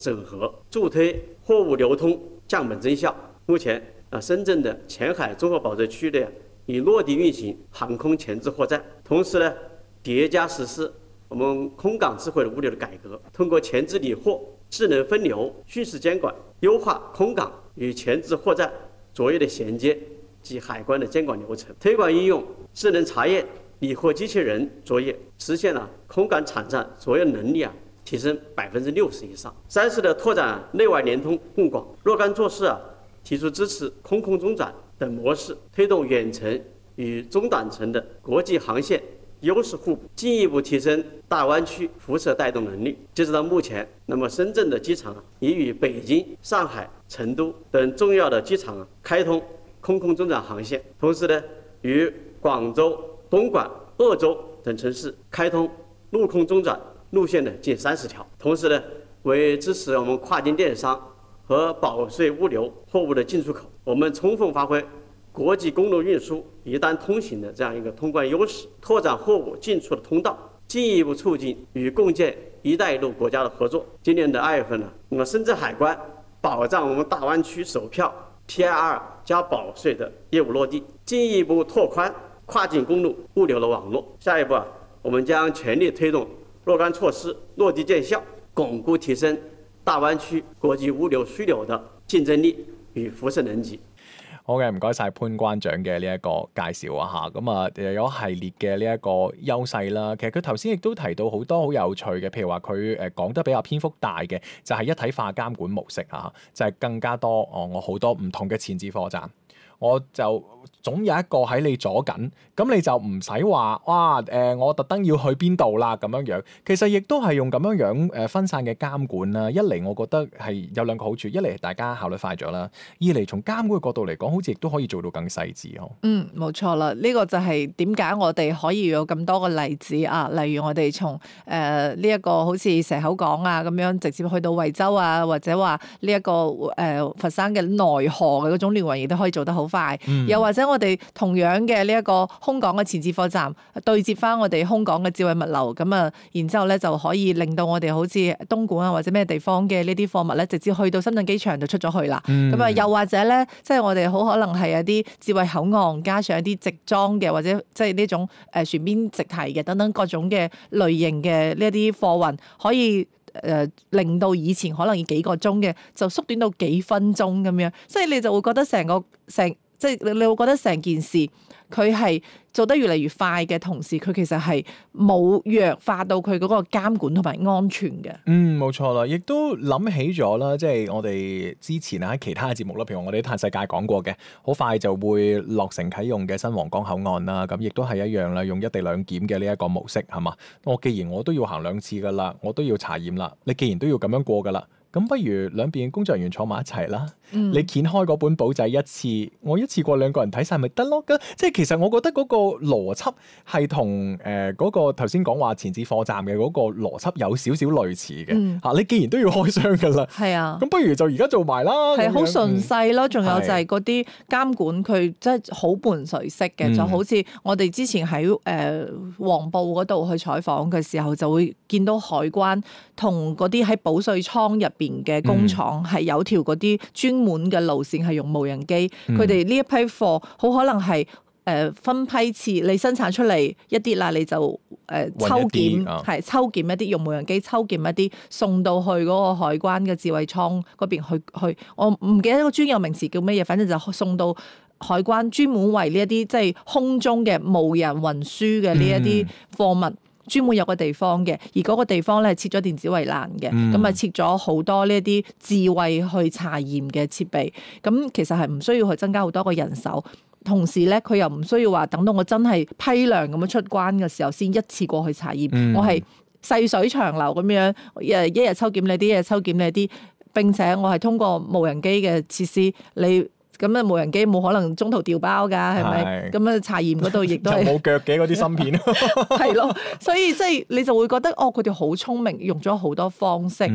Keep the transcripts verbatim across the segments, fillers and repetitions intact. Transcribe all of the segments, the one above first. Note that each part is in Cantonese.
整合，助推货物流通降本增效。目前啊，深圳的前海综合保税区呢，已落地运行航空前置货站，同时呢，叠加实施我们空港智慧的物流的改革，通过前置理货、智能分流、虚实监管，优化空港与前置货站作业的衔接及海关的监管流程，推广应用智能查验、理货机器人作业，实现了空港场站作业能力啊提升百分之六十以上。三是的拓展内外联通共广，若干做事啊提出支持空空中转等模式，推动远程与中短程的国际航线优势互补，进一步提升大湾区辐射带动能力。截止到目前，那么深圳的机场啊已与北京、上海、成都等重要的机场啊开通空空中转航线，同时呢，与广州、东莞、鄂州等城市开通陆空中转路线的近三十条。同时呢，为支持我们跨境电商和保税物流货物的进出口，我们充分发挥国际公路运输一单通行的这样一个通关优势，拓展货物进出的通道，进一步促进与共建“一带一路”国家的合作。今年的二月份呢，那么深圳海关保障我们大湾区首票 P I R 加保税的业务落地，进一步拓宽跨境公路物流的网络。下一步啊，我们将全力推动若干措施落地见效，巩固提升大灣區國際物流樞紐的競爭力與輻射能級。 好嘅，唔該晒潘關長嘅呢一個介紹啊嚇，咁啊有一系列嘅呢一個優勢啦。其實佢頭先亦都提到好多好有趣嘅，譬如話佢誒講得比較篇幅大嘅，就係一體化監管模式啊，就係更加多哦，我好多唔同嘅前置貨站。我就總有一個喺你左緊，咁你就唔使話哇誒、呃，我特登要去邊度啦咁樣樣。其實亦都係用咁樣樣誒分散嘅監管啦。一嚟我覺得係有兩個好處，一嚟大家效率快咗啦，二嚟從監管嘅角度嚟講，好似亦都可以做到更細緻呵。 嗯，冇錯啦，呢、這個就係點解我哋可以有咁多個例子啊？例如我哋從誒呢一個好似蛇口港啊咁樣，直接去到惠州啊，或者話呢一個誒、呃、佛山嘅內河嘅嗰種聯運，亦都可以做得好快。嗯、又或者我哋同樣嘅呢一個空港嘅前置貨站對接翻我哋空港嘅智慧物流，咁啊，然之後咧就可以令到我哋好似東莞啊或者咩地方嘅呢啲貨物咧，直接去到深圳機場就出咗去啦。咁啊、嗯，又或者咧，即係我哋好可能係一啲智慧口岸加上一啲直裝嘅，或者即係呢種誒船邊直提嘅等等各種嘅類型嘅呢一啲貨運，可以誒、呃、令到以前可能要幾個鐘嘅，就縮短到幾分鐘咁樣，所以你就會覺得成個成。即係你你會覺得成件事佢係做得越嚟越快嘅同時，佢其實係冇弱化到佢嗰個監管同埋安全嘅。 嗯，冇錯啦，亦都諗起咗啦，即係我哋之前喺其他嘅節目啦，譬如我哋啲嘆世界講過嘅，好快就會落成啟用嘅新皇崗口岸啦，咁亦都係一樣啦，用一地兩檢嘅呢一個模式係嘛？我既然我都要行兩次㗎啦，我都要查驗啦，你既然都要咁樣過㗎啦。咁不如兩邊工作人員坐埋一齊啦，嗯、你掀開嗰本簿仔一次，我一次過兩個人睇晒咪得咯？即係其實我覺得嗰個邏輯係同誒嗰個頭先講話前置貨站嘅嗰個邏輯有少少類似嘅嚇、嗯啊。你既然都要開箱㗎啦，係啊，咁不如就而家做埋啦。 係好順勢咯，仲、嗯、有就係嗰啲監管佢真係好伴隨式嘅，嗯、就好似我哋之前喺誒、呃、黃埔嗰度去採訪嘅時候，就會見到海關同嗰啲喺保稅倉入邊嘅工廠係有條嗰啲專門嘅路線係用無人機，佢哋呢一批貨好可能係誒、呃、分批次，你生產出嚟一啲啦，你就誒、呃、抽檢係、哦、抽檢一啲用無人機抽檢一啲送到去嗰個海關嘅智慧倉嗰邊去去，我唔記得個專有名詞叫乜嘢，反正就送到海關專門為呢一啲即係空中嘅無人運輸嘅呢一啲貨物。嗯專門有個地方嘅，而嗰個地方咧係設咗電子圍欄嘅，咁啊、嗯、設咗好多呢一啲智慧去查驗嘅設備，咁其實係唔需要去增加好多個人手，同時咧佢又唔需要話等到我真係批量咁樣出關嘅時候先一次過去查驗，嗯、我係細水長流咁樣，誒一日抽檢你啲，一日抽檢你啲，並且我係通過無人機嘅設施你。咁啊，無人機冇可能中途調包㗎，係咪？咁啊，查驗嗰度亦都係冇腳嘅嗰啲芯片， 係咯。所以即係你就會覺得，哦，佢哋好聰明，用咗好多方式，嗯、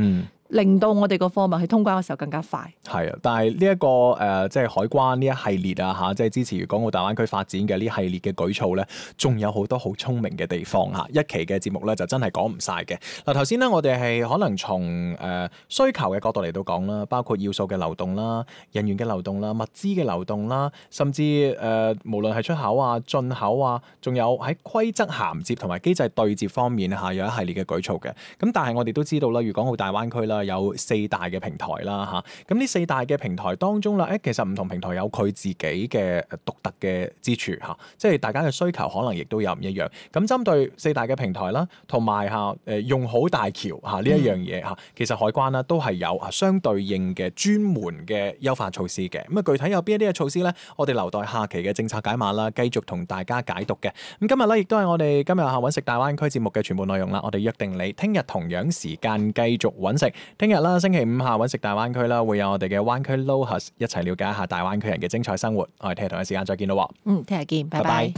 令到我哋個貨物喺通關嘅時候更加快。 係啊，但係呢一個誒、呃，即係海關呢一系列啊嚇，即係支持粵港澳大灣區發展嘅呢系列嘅舉措咧，仲有好多好聰明嘅地方嚇。一期嘅節目咧就真係講唔晒嘅。嗱，頭先咧我哋係可能從誒、呃、需求嘅角度嚟到講啦，包括要素嘅流動啦、人員嘅流動啦、物資嘅流動啦，甚至誒、呃、無論係出口啊、進口啊，仲有喺規則銜接同埋機制對接方面嚇，有一系列嘅舉措嘅。咁但係我哋都知道啦，粵港澳大灣區啦有四大嘅平台啦嚇，咁呢四大嘅平台當中啦，誒其實唔同平台有佢自己嘅獨特嘅之處嚇，即係大家嘅需求可能亦都有唔一樣。咁針對四大嘅平台啦，同埋嚇誒用好大橋嚇呢一樣嘢嚇，其實海關啦都係有啊相對應嘅專門嘅優化措施嘅。咁啊具體有邊一啲嘅措施咧？我哋留待下期嘅政策解碼啦，繼續同大家解讀嘅。咁今日咧亦都係我哋今日下揾食大灣區節目嘅全部內容啦。我哋約定你聽日同樣時間繼續揾食。聽日啦，星期五下揾食大灣區啦，會有我哋嘅灣區 Lohas 一齊了解一下大灣區人嘅精彩生活。我哋聽日同一時間再見咯。 嗯，聽日見，拜拜。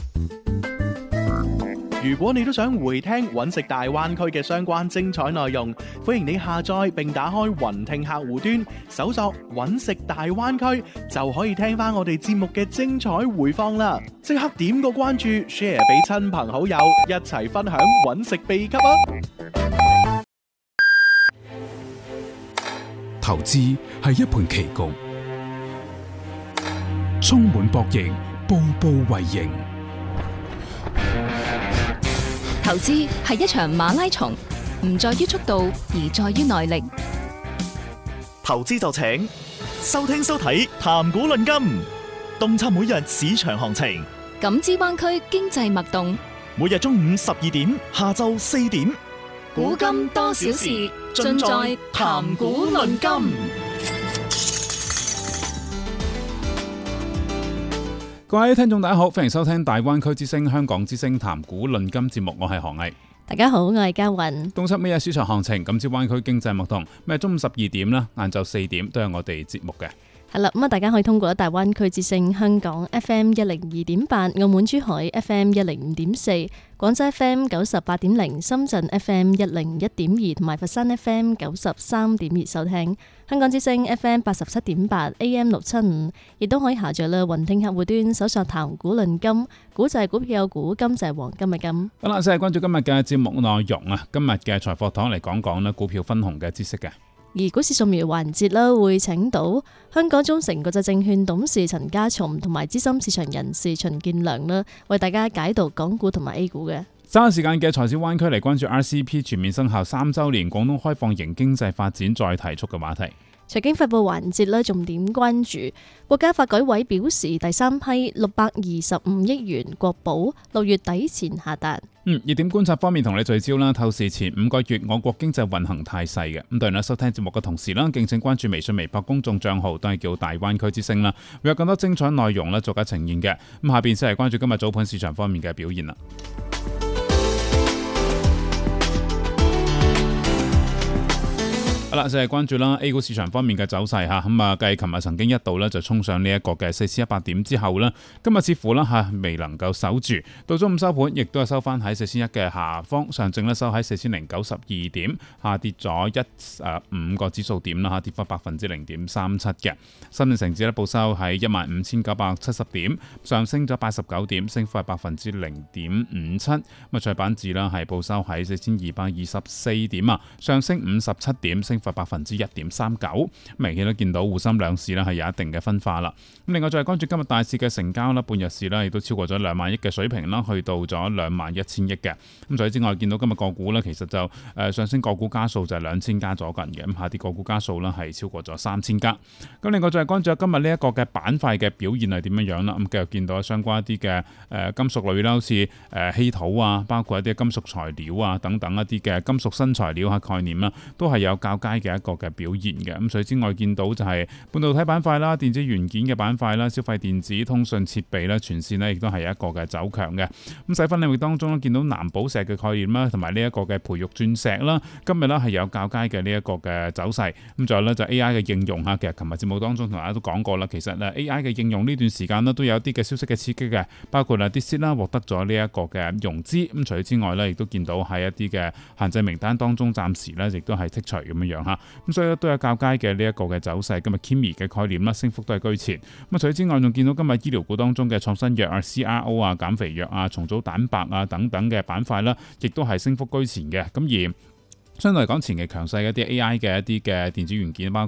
如果你都想回聽揾食大灣區嘅相關精彩內容，歡迎你下載並打開雲聽客戶端，搜索揾食大灣區，就可以聽翻我哋節目嘅精彩回放啦！即刻點個關注 ，share 俾親朋好友，一齊分享揾食秘笈啊！ 投資係一盤棋局，充滿博弈，步步為營。 投資係一場馬拉松，唔在於速度，而在於耐力。 投資就請收聽收睇談股論金，洞察每日市場行情， 感知灣區經濟脈動。 每日中午十二點，下晝四點， 股金多少事，盡在談股論金。 各位聽眾大家好，歡迎收聽大灣區之聲香港之聲談股論金節目，我係何毅。 大家好，我係嘉雲。 洞察每日市場行情，感知灣區經濟脈動。咩中午十二點啦，晏晝四點都有我哋節目嘅。 係啦，咁啊，大家可以通過大灣區之聲香港 F M 一零二點八、澳門珠海 F M 一零五點四、廣州 F M 九十八點零、深圳 F M 一零一點二同埋佛山 F M 九十三點二收聽。香港之聲 F M 八十七點八 A M 六七五，亦都可以下載啦雲聽客戶端搜索談股論金，股就係股票有股，金就係黃金嘅金。 好啦，先係關注今日嘅節目內容啊，今日嘅財貨堂嚟講講咧股票分紅嘅知識嘅。 而股市掃描環節啦，會請到香港中誠國際證券董事陳家松同埋資深市場人士秦建良啦，為大家解讀港股同埋 A 股嘅。 稍後時間嘅財市灣區嚟關注 R C P 全面生效三週年，廣東開放型經濟發展再提速嘅話題。 財經快報環節咧，重點關注國家發改委表示，第三批六百二十五億元國保六月底前下達。 嗯，熱點觀察方面同你聚焦啦，透視前五個月我國經濟運行態勢嘅。咁當然啦，收聽節目嘅同時啦，敬請關注微信、微博公眾帳號，都係叫大灣區之聲啦，會有更多精彩內容咧，逐家呈現嘅。咁下邊先係關注今日早盤市場方面嘅表現啦。好啦，就係關注啦 A 股市場方面嘅走勢嚇，咁啊繼琴日曾經一度咧就衝上呢一個嘅四千一百點之後咧，今日似乎啦嚇未能夠守住，到中午收盤亦都係收翻喺四千一嘅下方，上證咧收喺四千零九十二點，下跌咗一誒五個指數點啦嚇，跌幅百分之零點三七嘅。深圳成指咧報收喺一萬五千九百七十點，上升咗八十九點，升幅係百分之零點五七。咁啊，創業板指啦係報收喺四千二百二十四點啊，上升五十七點，升百分之一點三九，明顯都見到滬深兩市咧係有一定嘅分化啦。咁另外再係關注今日大市嘅成交啦，半日市咧亦都超過咗兩萬億嘅水平啦，去到咗兩萬一千億嘅。咁除此之外，見到今日個股咧，其實就誒上升個股家數就係兩千家左近嘅，咁下跌個股家數啦係超過咗三千家。咁另外再係關注今日呢一個嘅板塊嘅表現係點樣樣啦。咁繼續見到相關一啲嘅誒金屬類啦，好似誒稀土啊，包括一啲金屬材料啊等等一啲嘅金屬新材料嘅概念啦，都係有較佳嘅一個嘅表現嘅。咁所以之外見到就係半導體板塊啦、電子元件嘅板塊啦、消費電子、通訊設備啦，全線呢亦都係有一個嘅走強嘅。咁細分領域當中咧，見到藍寶石嘅概念啦，同埋呢一個嘅培育鑽石啦，今日咧係有較佳嘅呢一個嘅走勢。咁仲有咧就 A I 嘅應用嚇，其實琴日節目當中同大家都講過啦，其實咧 A I 嘅應用呢段時間咧都有一啲嘅消息嘅刺激嘅，包括啊啲 DeepSeek 啦獲得咗呢一個嘅融資。咁除此之外咧，亦都見到喺一啲嘅限制名單當中，暫時咧亦都係剔除咁樣樣。 樣嚇，咁所以咧都有較佳嘅呢一個嘅走勢。今日 Kimi 嘅概念啦，升幅都係居前。咁啊，除此之外，仲見到今日醫療股當中嘅創新藥啊、C R O 啊、減肥藥啊、重組蛋白啊等等嘅板塊啦，亦都係升幅居前嘅。咁而相對嚟講，前期強勢嘅一啲 A I 嘅一啲嘅電子元件，包